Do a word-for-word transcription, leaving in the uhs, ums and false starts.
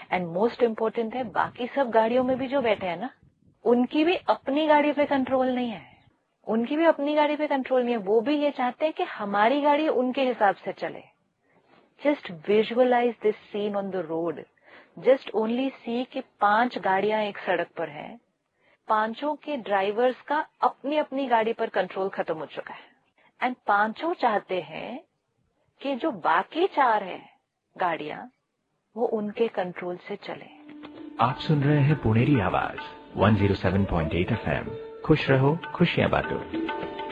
And most important है, बाकी सब गाड़ियों में भी जो बैठे हैं ना, उनकी भी अपनी गाड़ी पे कंट्रोल नहीं है, उनकी भी अपनी गाड़ी पे कंट्रोल नहीं है। वो भी ये चाहते हैं कि हमारी गाड़ी उनके हिसाब से चले। Just visualise this scene on the road. Just only सी कि पांच गाड़ियां एक सड़क पर हैं, पांचों के ड्राइवर्स का अपनी अपनी गाड़ी पर कंट्रोल खत्म हो चुका है एंड पांचों चाहते हैं कि जो बाकी चार हैं गाड़ियां, वो उनके कंट्रोल से चले। आप सुन रहे हैं पुणेरी आवाज एक सौ सात पॉइंट आठ एफ एम। खुश रहो, खुशियां बांटो।